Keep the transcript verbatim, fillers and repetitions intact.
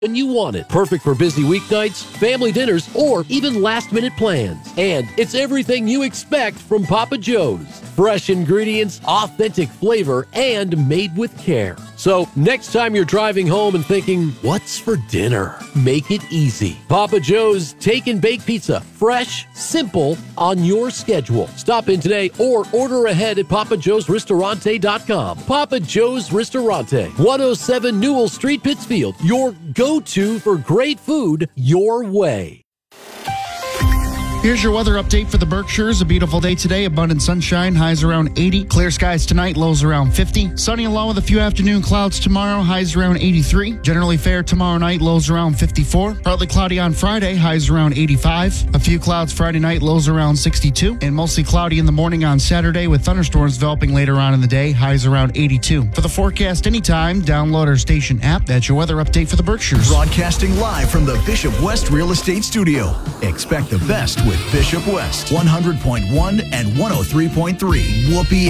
when you want it. Perfect for busy weeknights, family dinners, or even last-minute plans. And it's everything you expect from Papa Joe's. Fresh ingredients, authentic flavor, and made with care. So next time you're driving home and thinking, what's for dinner? Make it easy. Papa Joe's Take and Bake Pizza. Fresh, simple, on your schedule. Stop in today or order ahead at papa joes restaurante dot com. Papa Joe's Ristorante, one oh seven Newell Street, Pittsfield. Your go-to for great food your way. Here's your weather update for the Berkshires. A beautiful day today. Abundant sunshine. Highs around eighty. Clear skies tonight. Lows around fifty. Sunny along with a few afternoon clouds tomorrow. Highs around eighty-three. Generally fair tomorrow night. Lows around fifty-four. Partly cloudy on Friday. Highs around eighty-five. A few clouds Friday night. Lows around sixty-two. And mostly cloudy in the morning on Saturday with thunderstorms developing later on in the day. Highs around eighty-two. For the forecast anytime, download our station app. That's your weather update for the Berkshires. Broadcasting live from the Bishop West Real Estate Studio. Expect the best with Bishop West, one hundred point one and one oh three point three. Whoopee